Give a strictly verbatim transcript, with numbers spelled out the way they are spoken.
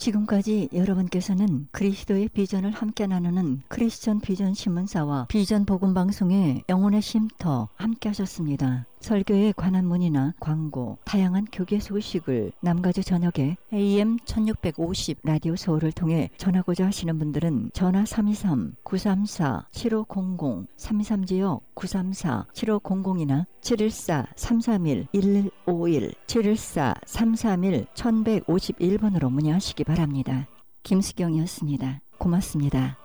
지금까지 여러분께서는 그리스도의 비전을 함께 나누는 크리스천 비전 신문사와 비전 복음 방송의 영혼의 쉼터 함께 하셨습니다. 설교에 관한 문의나 광고, 다양한 교계 소식을 남가주 전역에 에이엠 천육백오십 라디오 서울을 통해 전하고자 하시는 분들은 전화 삼이삼 구삼사 칠오공공, 삼이삼 지역 구삼사 칠오공공이나 칠일사 삼삼일 일일오일, 칠일사 삼삼일 천백오십일 번으로 문의하시기 바랍니다. 김수경이었습니다. 고맙습니다.